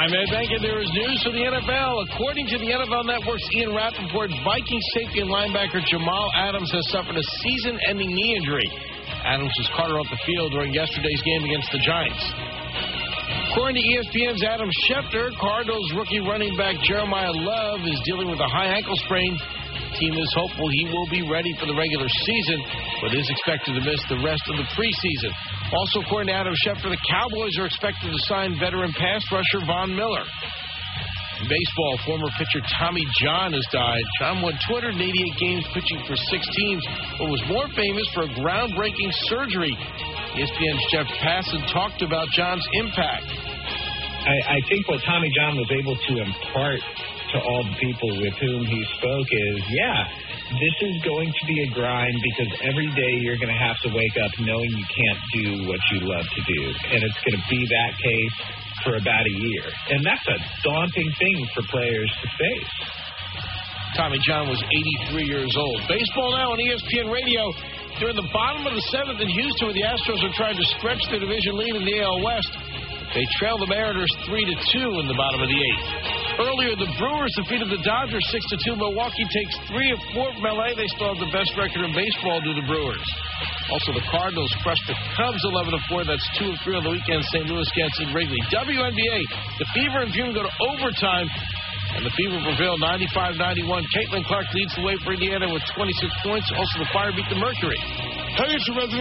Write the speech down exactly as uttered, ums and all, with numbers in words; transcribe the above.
I'm Ed Bank, and there is news from the N F L. According to the N F L Network's Ian Rappaport, Vikings safety and linebacker Jamal Adams has suffered a season-ending knee injury. Adams was carted off the field during yesterday's game against the Giants. According to E S P N's Adam Schefter, Cardinals rookie running back Jeremiah Love is dealing with a high ankle sprain. The team is hopeful he will be ready for the regular season, but is expected to miss the rest of the preseason. Also, according to Adam Schefter, the Cowboys are expected to sign veteran pass rusher Von Miller. In baseball, former pitcher Tommy John has died. John won two hundred eighty-eight games pitching for six teams, but was more famous for a groundbreaking surgery. E S P N's Jeff Passan talked about John's impact. I, I think what Tommy John was able to impart to all the people with whom he spoke is, yeah, this is going to be a grind because every day you're going to have to wake up knowing you can't do what you love to do. And it's going to be that case for about a year. And that's a daunting thing for players to face. Tommy John was eighty-three years old. Baseball now on E S P N Radio. During the bottom of the seventh in Houston, where the Astros are trying to stretch their division lead in the A L West, they trail the Mariners three to two in the bottom of the eighth. Earlier, the Brewers defeated the Dodgers six to two. Milwaukee takes three of four from L A. They still have the best record in baseball due to the Brewers. Also, the Cardinals crushed the Cubs eleven to four. That's two of three on the weekend. Saint Louis gets in Wrigley. W N B A, the Fever and Fume go to overtime, and the Fever prevail ninety-five ninety-one. Caitlin Clark leads the way for Indiana with twenty-six points. Also, the Fire beat the Mercury. Hey, it's your resident